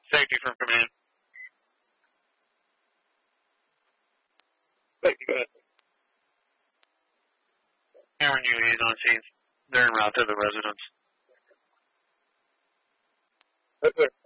Safety from command. Safety, go ahead. Aaron UAV is on scene. They're en route to the residence. Right there.